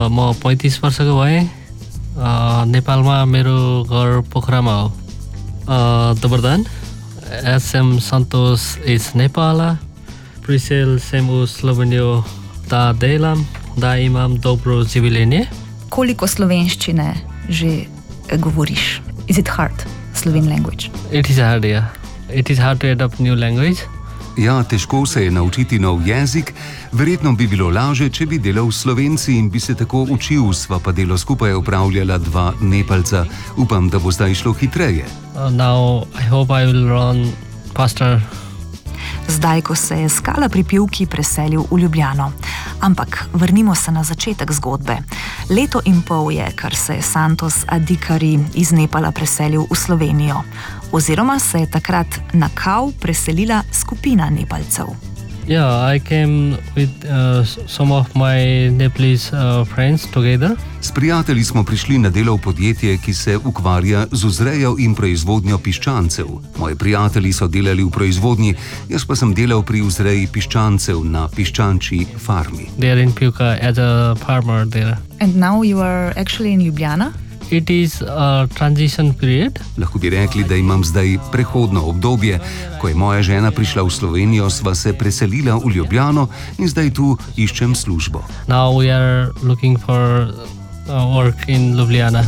म 35 वर्षको भएँ। नेपालमा मेरो घर पोखरामा हो। Dobrodan. Sem Santos iz Nepala. Prišel sem v Slovenijo, da delam, da imam dobro življenje. Koliko slovenščine že govoriš? Is it hard, Slovene language? It is hard, yeah. It is hard to adopt new language. Ja, težko se je naučiti nov jezik. Verjetno bi bilo laže, če bi delal s Slovenci in bi se tako učil. Sva pa delo skupaj opravljala dva Nepalca. Upam, da bo zdaj šlo hitreje. Now I hope I will run faster. Zdaj, ko se je Skala pri Pivki preselil v Ljubljano. Ampak vrnimo se na začetek zgodbe. 1,5 leta je, kar se je Santos Adhikari iz Nepala preselil v Slovenijo. Oziroma se je takrat na Kau preselila skupina Nepalcev. Yeah, I came with some of my Nepalese friends together. S prijatelji smo prišli na delo v podjetje, ki se ukvarja z vzrejo in proizvodnjo piščancev. Moji prijatelji so delali v proizvodnji, jaz pa sem delal pri vzreji piščancev na piščančji farmi. They are in Pivka as a farmer there. And now you are actually in Ljubljana? It is a transition period. Lahko bi rekli, da imam zdaj prehodno obdobje. Ko je moja žena prišla v Slovenijo, sva se preselila v Ljubljano in zdaj tu iščem službo. Now we are looking for work in Ljubljana.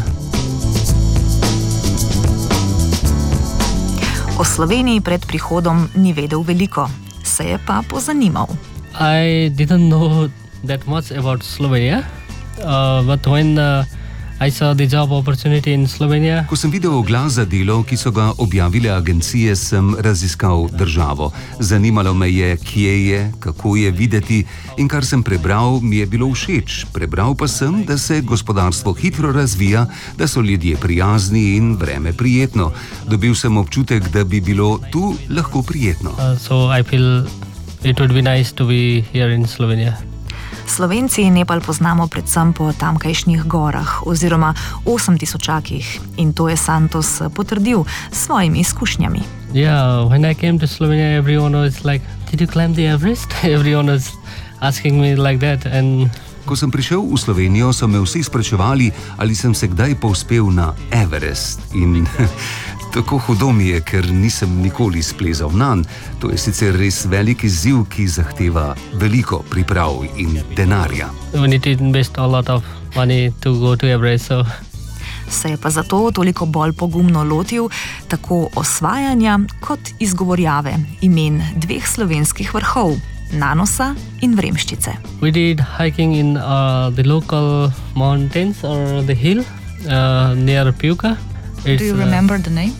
O Sloveniji pred prihodom ni vedel veliko, se je pa pozanimal. I didn't know that much about Slovenia, but when I saw the job opportunity in Slovenia. Ko sem videl oglas za delo, ki so ga objavile agencije, sem raziskal državo. Zanimalo me je, kje je, kako je videti in kar sem prebral, mi je bilo všeč. Prebral pa sem, da se gospodarstvo hitro razvija, da so ljudje prijazni in vreme prijetno. Dobil sem občutek, da bi bilo tu lahko prijetno. So I feel it would be nice to be here in Slovenia. Slovenci Nepal poznamo predvsem po tamkajšnjih gorah oziroma 8000-akih in to je Santos potrdil s svojimi izkušnjami. Yeah, when I came to Slovenia, everyone was like, "Did you climb the Everest?" Everyone was asking me like that. And ko sem prišel v Slovenijo, so me vsi spraševali, ali sem se kdaj povzpel na Everest. In tako hudo mi je, ker nisem nikoli splezal nanj. To je sicer res velik izziv, ki zahteva veliko priprav in denarja. we need to invest a lot of money to go to Everest. So Se je pa zato toliko bolj pogumno lotil tako osvajanja kot izgovorjave imen dveh slovenskih vrhov, Nanosa in Vremščice. we did hiking in the local mountains or the hill near Pivka. Do you remember the name?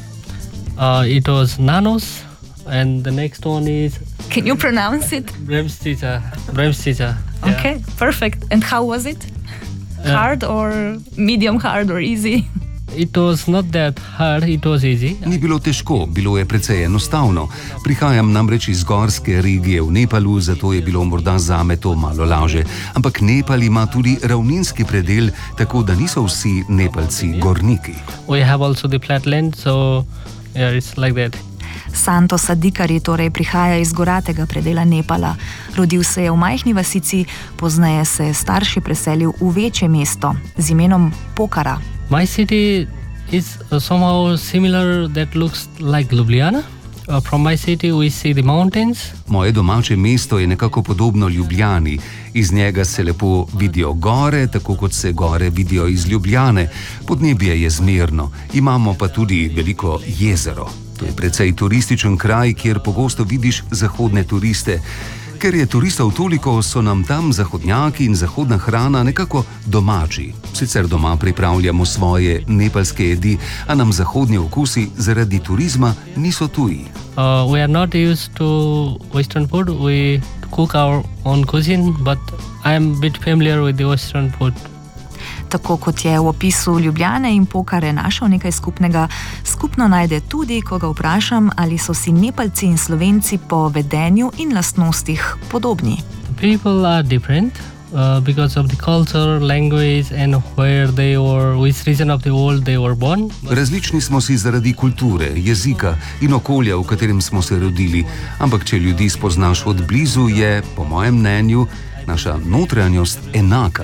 It was Nanos, and the next one is Can you pronounce it? Vremščica. Vremščica. Yeah. Okay, perfect. And how was it? Hard or medium hard or easy? It was not that hard, it was easy. Ni bilo težko, bilo je precej enostavno. Prihajam namreč iz gorske regije v Nepalu, zato je bilo morda zame to malo laže. Ampak Nepal ima tudi ravninski predel, tako da niso vsi Nepalci gorniki. We have also the flatland, so yeah, it's like that. Santos Adhikari torej prihaja iz goratega predela Nepala. Rodil se je v majhni vasici, pozneje se je starši preselil v večje mesto z imenom Pokhara. My city is somehow similar, that looks like Ljubljana. From my city we see the mountains. Moje domače mesto je nekako podobno Ljubljani. Iz njega se lepo vidijo gore, tako kot se gore vidijo iz Ljubljane. Podnebje je zmerno, imamo pa tudi veliko jezero. To je precej turističen kraj, kjer pogosto vidiš zahodne turiste. Ker je turistov toliko, so nam tam zahodnjaki in zahodna hrana nekako domači. Sicer doma pripravljamo svoje nepalske jedi, a nam zahodni okusi zaradi turizma niso tuji. We are not used to Western food. We cook our own cuisine, but I am a bit familiar with the Western food. Tako kot je v opisu Ljubljane in Pokhare našel nekaj skupnega, skupno najde tudi, ko ga vprašam, ali so si Nepalci in Slovenci po vedenju in lastnostih podobni. People are different because of the culture, language and where they were, which region of the world they were born. Različni smo si zaradi kulture, jezika in okolja, v katerem smo se rodili. Ampak če ljudi spoznaš od blizu, je, po mojem mnenju, naša notranjost enaka.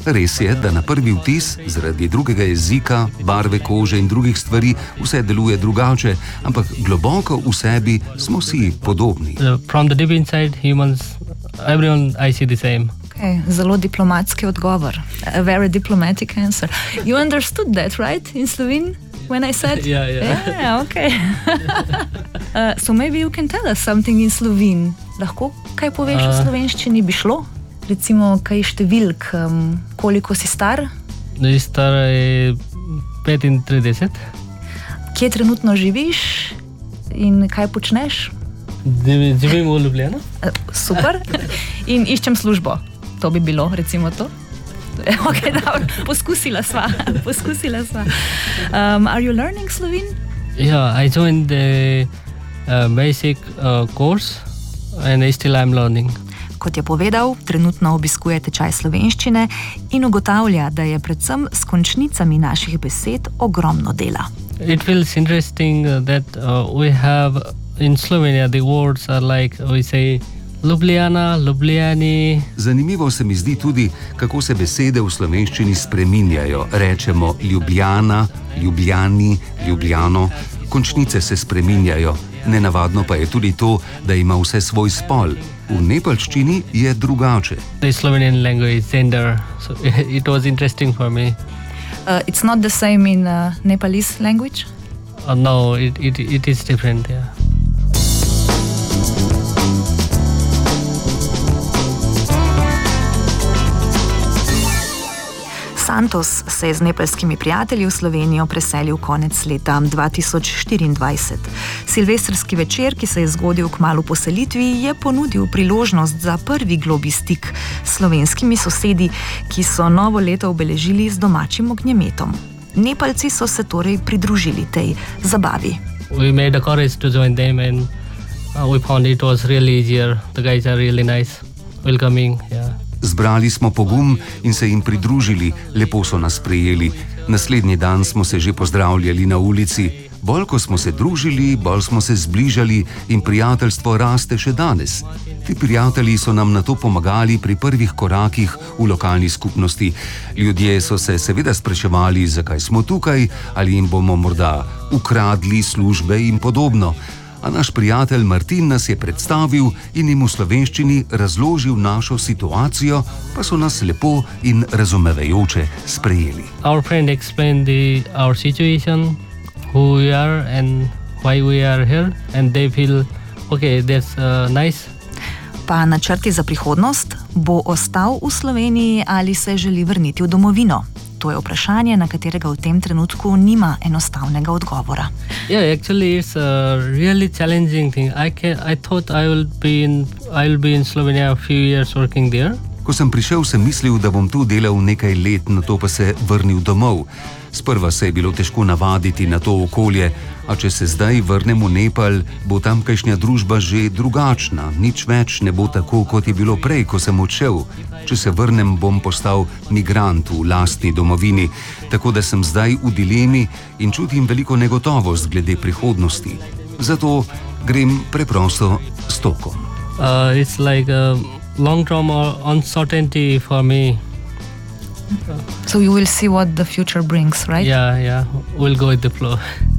Res je, da na prvi vtis zaradi drugega jezika, barve kože in drugih stvari vse deluje drugače, ampak globoko v sebi smo si podobni. From the deep inside, humans, everyone I see the same. Okay, zelo diplomatski odgovor. A very diplomatic answer. You understood that, right, in Slovene, when I said? Yeah, okay. So maybe you can tell us something in Slovene. Lahko kaj poveš v slovenščini bi šlo? Recimo, kaj številk, koliko si star? Star je 35. Kje trenutno živiš in kaj počneš? Živim v Ljubljani. Super. In iščem službo. To bi bilo, recimo to. Okay, dobro. Poskusila sva. Are you learning Slovene? Yeah, I joined the basic course and still I'm learning. Kot je povedal, trenutno obiskuje tečaj slovenščine in ugotavlja, da je predvsem s končnicami naših besed ogromno dela. It feels interesting that we have in Slovenia the words are like we say Ljubljana, Ljubljani. Zanimivo se mi zdi tudi, kako se besede v slovenščini spreminjajo. Rečemo Ljubljana, Ljubljani, Ljubljano. Končnice se spreminjajo. Nenavadno pa je tudi to, da ima vse svoj spol. V nepalščini je drugače. The Slovenian language gender, so it was interesting for me. It's not the same in Nepalese language? No, it is different, yeah. Santos se je z nepalskimi prijatelji v Slovenijo preselil konec leta 2024. Silvestrski večer, ki se je zgodil kmalu po selitvi, je ponudil priložnost za prvi globlji stik s slovenskimi sosedi, ki so novo leto obeležili z domačim ognjemetom. Nepalci so se torej pridružili tej zabavi. We made the courage to join them and we found it was really easier. The guys are really nice, welcoming, yeah. Zbrali smo pogum in se jim pridružili, lepo so nas sprejeli. Naslednji dan smo se že pozdravljali na ulici. Bolj ko smo se družili, bolj smo se zbližali in prijateljstvo raste še danes. Ti prijatelji so nam nato pomagali pri prvih korakih v lokalni skupnosti. Ljudje so se seveda spraševali, zakaj smo tukaj, ali jim bomo morda ukradli službe in podobno. A naš prijatelj Martin nas je predstavil in jim v slovenščini razložil našo situacijo, pa so nas lepo in razumevajoče sprejeli. Our friend explained our situation, who we are and why we are here, and they feel, okay, that's nice. Pa načrti za prihodnost? Bo ostal v Sloveniji ali se želi vrniti v domovino? To je vprašanje, na katerega v tem trenutku nima enostavnega odgovora. Yeah, actually it's a really challenging thing. I thought I will be in Slovenia a few years working there. Ko sem prišel, sem mislil, da bom tu delal nekaj let, nato pa se vrnil domov. Sprva se je bilo težko navaditi na to okolje, a če se zdaj vrnem v Nepal, bo tamkajšnja družba že drugačna, nič več ne bo tako, kot je bilo prej, ko sem odšel. Če se vrnem, bom postal migrant v lastni domovini, tako da sem zdaj v dilemi in čutim veliko negotovost glede prihodnosti. Zato grem preprosto s tokom. It's like a long-term uncertainty for me. So you will see what the future brings, right? Yeah, we'll go with the flow.